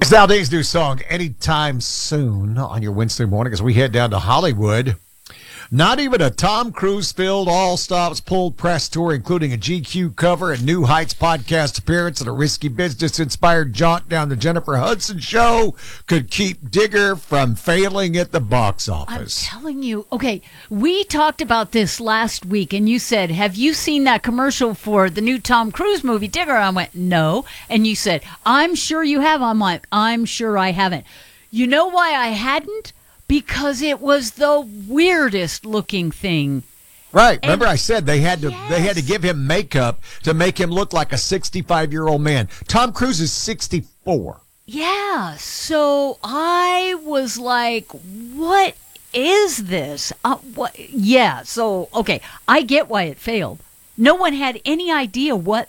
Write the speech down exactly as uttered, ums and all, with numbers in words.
It's Aldane's new song, Anytime Soon, on your Wednesday morning as we head down to Hollywood. Not even a Tom Cruise-filled all-stops pulled press tour, including a G Q cover and New Heights podcast appearance and a risky business-inspired jaunt down the Jennifer Hudson show, could keep Digger from failing at the box office. I'm telling you. Okay, we talked about this last week, and you said, have you seen that commercial for the new Tom Cruise movie, Digger? I went, no. And you said, I'm sure you have. I'm like, I'm sure I haven't. You know why I hadn't? Because it was the weirdest looking thing. Right. And Remember I said they had to yes. they had to give him makeup to make him look like a sixty-five-year-old man. Tom Cruise is sixty-four. Yeah. So I was like, what is this? Uh, what? Yeah. So, okay. I get why it failed. No one had any idea what